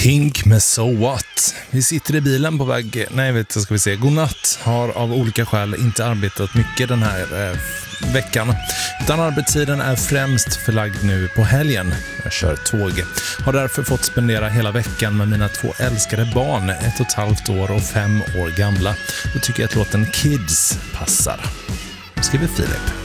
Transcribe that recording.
Pink med So What. Vi sitter i bilen på väg, godnatt. Har av olika skäl inte arbetat mycket den här veckan. Utan arbetstiden är främst förlagd nu på helgen. Jag kör tåg. Har därför fått spendera hela veckan med mina 2 älskade barn, 1,5 år och 5 år gamla. Då tycker jag att låten Kids passar. Skriver Filip.